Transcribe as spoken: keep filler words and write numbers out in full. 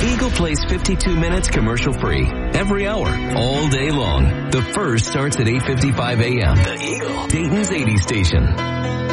Eagle plays fifty-two minutes commercial free every hour, all day long. The First starts at eight fifty-five a.m. The Eagle, Dayton's eighties station.